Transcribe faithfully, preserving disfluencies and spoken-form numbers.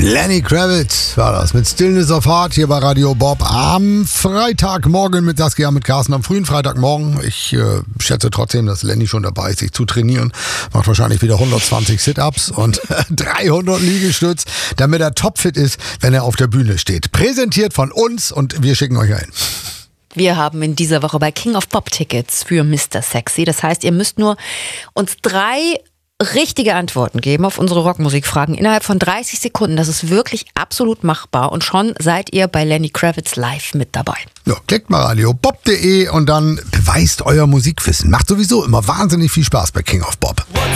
Lenny Kravitz war das mit Stillness of Heart hier bei Radio Bob am Freitagmorgen mit Saskia, mit Carsten am frühen Freitagmorgen. Ich äh, schätze trotzdem, dass Lenny schon dabei ist, sich zu trainieren. Macht wahrscheinlich wieder hundertzwanzig Sit-Ups und dreihundert Liegestütz, damit er topfit ist, wenn er auf der Bühne steht. Präsentiert von uns und wir schicken euch ein. Wir haben in dieser Woche bei King of Pop Tickets für Mister Sexy. Das heißt, ihr müsst nur uns drei richtige Antworten geben auf unsere Rockmusikfragen innerhalb von dreißig Sekunden. Das ist wirklich absolut machbar und schon seid ihr bei Lenny Kravitz live mit dabei. Ja, klickt mal radio bob punkt de und dann beweist euer Musikwissen. Macht sowieso immer wahnsinnig viel Spaß bei King of Bob.